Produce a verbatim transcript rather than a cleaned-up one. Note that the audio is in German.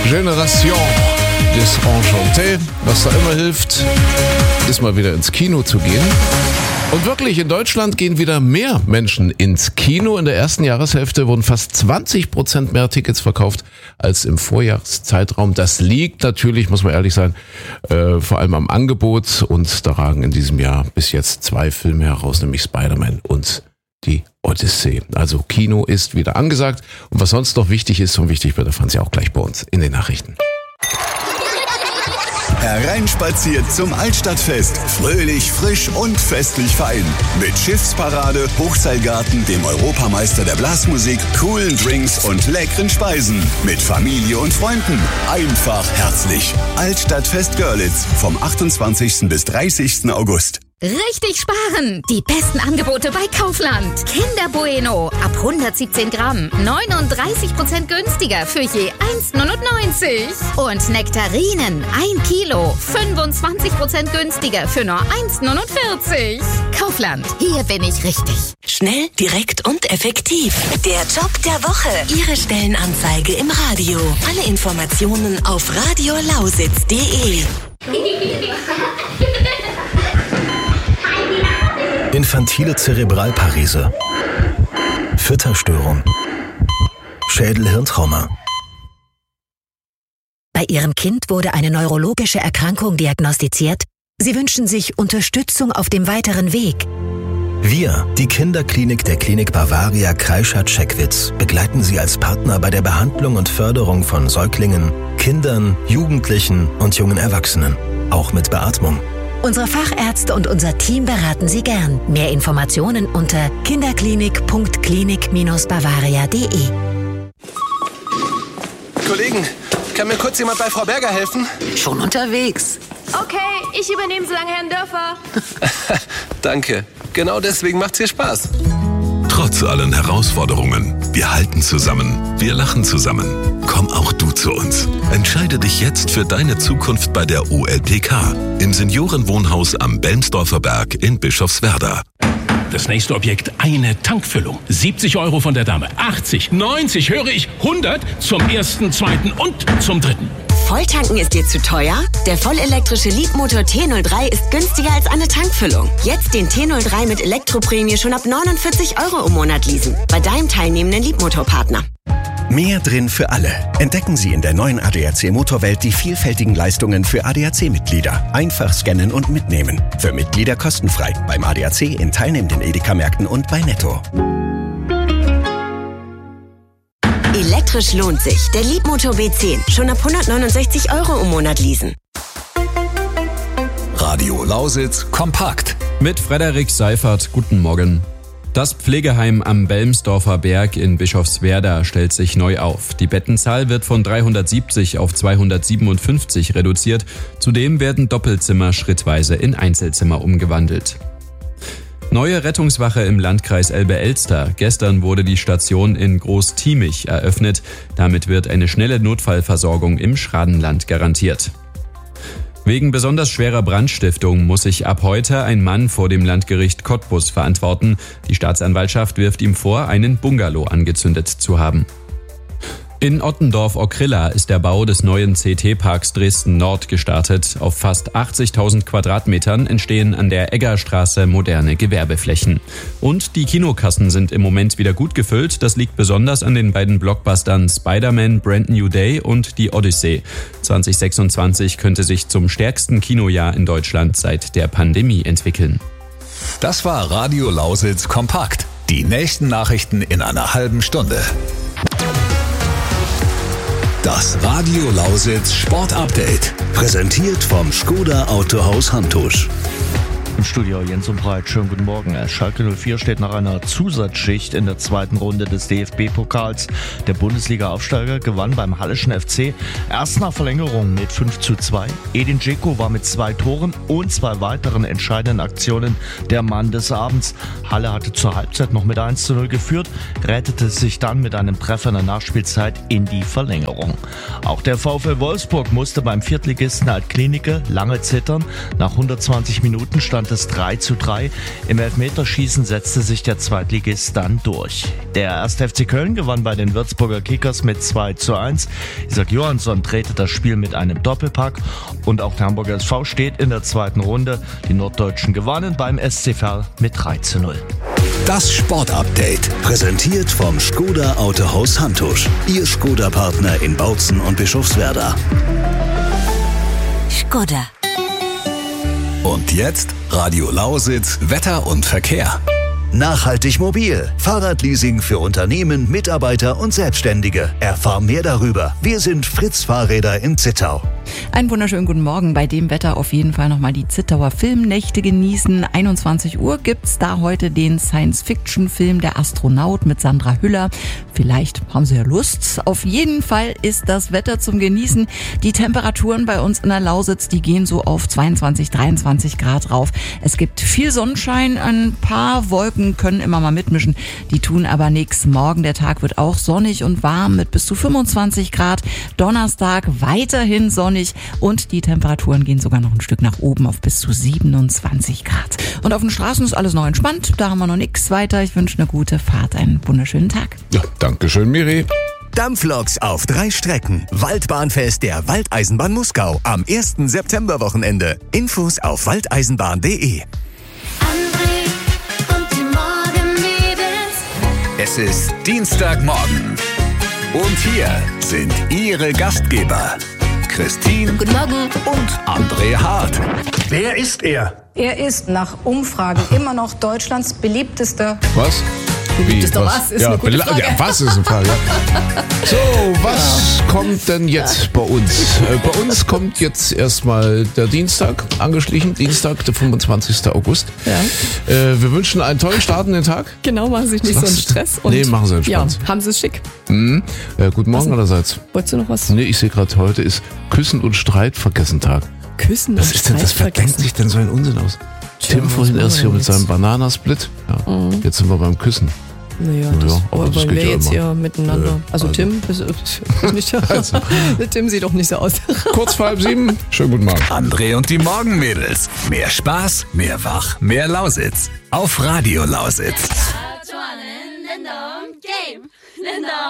Génération des Enchantés. Was da immer hilft, ist mal wieder ins Kino zu gehen. Und wirklich, in Deutschland gehen wieder mehr Menschen ins Kino. In der ersten Jahreshälfte wurden fast zwanzig Prozent mehr Tickets verkauft als im Vorjahreszeitraum. Das liegt natürlich, muss man ehrlich sein, äh, vor allem am Angebot. Und da ragen in diesem Jahr bis jetzt zwei Filme heraus, nämlich Spider-Man und die Odyssee. Also Kino ist wieder angesagt. Und was sonst noch wichtig ist, und wichtig wird, erfahren Sie auch gleich bei uns in den Nachrichten. Hereinspaziert zum Altstadtfest. Fröhlich, frisch und festlich fein. Mit Schiffsparade, Hochseilgarten, dem Europameister der Blasmusik, coolen Drinks und leckeren Speisen. Mit Familie und Freunden. Einfach herzlich. Altstadtfest Görlitz vom achtundzwanzigsten bis dreißigsten August. Richtig sparen! Die besten Angebote bei Kaufland. Kinder Bueno ab hundertsiebzehn Gramm. neununddreißig Prozent günstiger für je eins neunundneunzig. Und Nektarinen ein Kilo. fünfundzwanzig Prozent günstiger für nur eins neunundvierzig. Kaufland, hier bin ich richtig. Schnell, direkt und effektiv. Der Job der Woche. Ihre Stellenanzeige im Radio. Alle Informationen auf radiolausitz punkt de. Infantile Zerebralparese, Fütterstörung, Schädel-Hirntrauma. Bei Ihrem Kind wurde eine neurologische Erkrankung diagnostiziert. Sie wünschen sich Unterstützung auf dem weiteren Weg. Wir, die Kinderklinik der Klinik Bavaria Kreischath-Checkwitz, begleiten Sie als Partner bei der Behandlung und Förderung von Säuglingen, Kindern, Jugendlichen und jungen Erwachsenen, auch mit Beatmung. Unsere Fachärzte und unser Team beraten Sie gern. Mehr Informationen unter kinderklinik punkt klinik Bindestrich bavaria punkt de. Kollegen, kann mir kurz jemand bei Frau Berger helfen? Schon unterwegs. Okay, ich übernehme so lange Herrn Dörfer. Danke. Genau deswegen macht's hier Spaß. Trotz allen Herausforderungen, wir halten zusammen, wir lachen zusammen. Komm auch du zu uns. Entscheide dich jetzt für deine Zukunft bei der O L P K im Seniorenwohnhaus am Belmsdorfer Berg in Bischofswerda. Das nächste Objekt, eine Tankfüllung. siebzig Euro von der Dame, achtzig, neunzig, höre ich, hundert zum ersten, zweiten und zum dritten. Volltanken ist dir zu teuer? Der vollelektrische Leapmotor T null drei ist günstiger als eine Tankfüllung. Jetzt den T null drei mit Elektroprämie schon ab neunundvierzig Euro im Monat leasen. Bei deinem teilnehmenden Leapmotor-Partner. Mehr drin für alle. Entdecken Sie in der neuen A D A C Motorwelt die vielfältigen Leistungen für A D A C-Mitglieder. Einfach scannen und mitnehmen. Für Mitglieder kostenfrei. Beim A D A C in teilnehmenden Edeka-Märkten und bei Netto. Elektrisch lohnt sich. Der Leapmotor B zehn. Schon ab hundertneunundsechzig Euro im Monat leasen. Radio Lausitz kompakt. Mit Frederik Seifert, guten Morgen. Das Pflegeheim am Belmsdorfer Berg in Bischofswerda stellt sich neu auf. Die Bettenzahl wird von dreihundertsiebzig auf zweihundertsiebenundfünfzig reduziert. Zudem werden Doppelzimmer schrittweise in Einzelzimmer umgewandelt. Neue Rettungswache im Landkreis Elbe-Elster. Gestern wurde die Station in Groß-Tiemich eröffnet. Damit wird eine schnelle Notfallversorgung im Schradenland garantiert. Wegen besonders schwerer Brandstiftung muss sich ab heute ein Mann vor dem Landgericht Cottbus verantworten. Die Staatsanwaltschaft wirft ihm vor, einen Bungalow angezündet zu haben. In Ottendorf-Okrilla ist der Bau des neuen C T-Parks Dresden-Nord gestartet. Auf fast achtzigtausend Quadratmetern entstehen an der Eggerstraße moderne Gewerbeflächen. Und die Kinokassen sind im Moment wieder gut gefüllt. Das liegt besonders an den beiden Blockbustern Spider-Man Brand New Day und die Odyssee. zwanzig sechsundzwanzig könnte sich zum stärksten Kinojahr in Deutschland seit der Pandemie entwickeln. Das war Radio Lausitz kompakt. Die nächsten Nachrichten in einer halben Stunde. Das Radio Lausitz Sport Update. Präsentiert vom Skoda Autohaus Hantusch. Im Studio Jens und Breit, schönen guten Morgen. Schalke null vier steht nach einer Zusatzschicht in der zweiten Runde des D F B-Pokals. Der Bundesliga-Aufsteiger gewann beim Halleschen F C erst nach Verlängerung mit fünf zu zwei. Edin Dzeko war mit zwei Toren und zwei weiteren entscheidenden Aktionen der Mann des Abends. Halle hatte zur Halbzeit noch mit eins zu null geführt, rettete sich dann mit einem Treffer in der Nachspielzeit in die Verlängerung. Auch der VfL Wolfsburg musste beim Viertligisten Altklinike lange zittern. Nach hundertzwanzig Minuten stand stand es drei zu drei. Im Elfmeterschießen setzte sich der Zweitligist dann durch. Der erste F C Köln gewann bei den Würzburger Kickers mit zwei zu eins. Isaac Johansson drehte das Spiel mit einem Doppelpack und auch der Hamburger S V steht in der zweiten Runde. Die Norddeutschen gewannen beim S C Verl mit drei zu null. Das Sportupdate, präsentiert vom Skoda Autohaus Hantusch. Ihr Skoda-Partner in Bautzen und Bischofswerda. Skoda. Und jetzt Radio Lausitz, Wetter und Verkehr. Nachhaltig mobil. Fahrradleasing für Unternehmen, Mitarbeiter und Selbstständige. Erfahr mehr darüber. Wir sind Fritz Fahrräder in Zittau. Einen wunderschönen guten Morgen. Bei dem Wetter auf jeden Fall nochmal die Zittauer Filmnächte genießen. einundzwanzig Uhr gibt's da heute den Science-Fiction-Film Der Astronaut mit Sandra Hüller. Vielleicht haben Sie ja Lust. Auf jeden Fall ist das Wetter zum Genießen. Die Temperaturen bei uns in der Lausitz, die gehen so auf zweiundzwanzig, dreiundzwanzig Grad rauf. Es gibt viel Sonnenschein, ein paar Wolken können immer mal mitmischen. Die tun aber nichts. Morgen der Tag wird auch sonnig und warm mit bis zu fünfundzwanzig Grad. Donnerstag weiterhin sonnig. Und die Temperaturen gehen sogar noch ein Stück nach oben auf bis zu siebenundzwanzig Grad. Und auf den Straßen ist alles noch entspannt. Da haben wir noch nichts weiter. Ich wünsche eine gute Fahrt, einen wunderschönen Tag. Ja, danke schön, Miri. Dampfloks auf drei Strecken. Waldbahnfest der Waldeisenbahn Muskau am ersten September-Wochenende. Infos auf waldeisenbahn punkt de. Es ist Dienstagmorgen. Und hier sind Ihre Gastgeber. Christine. Guten Morgen. Und André Hart. Wer ist er? Er ist nach Umfragen immer noch Deutschlands beliebtester. Was? Beliebtester was? Ist ja, eine gute Frage. Ja, was ist eine Frage? Ja. So, was ja. kommt denn jetzt bei uns? Äh, bei uns kommt jetzt erstmal der Dienstag angeschlichen. Dienstag, der fünfundzwanzigster August. Ja. Äh, wir wünschen einen tollen Start in den Tag. Genau, machen Sie sich nicht was? so einen Stress. Und nee, machen Sie entspannt. Ja, haben Sie es schick. Mhm. Äh, guten Morgen allerseits. Wolltest du noch was? Nee, ich sehe gerade, heute ist Küssen und Streit vergessen Tag. Küssen was und ist denn, Streit das verdenkt sich denn so ein Unsinn aus? Tja, Tim vorhin erst hier mit seinem Bananasplit. Ja. Mhm. Jetzt sind wir beim Küssen. Naja, das, ja, aber wollen wir ja jetzt hier miteinander. Ja, also, also Tim, ist, ist nicht, also. Tim sieht doch nicht so aus. Kurz vor halb sieben, schönen guten Morgen. André und die Morgenmädels. Mehr Spaß, mehr Wach, mehr Lausitz. Auf Radio Lausitz.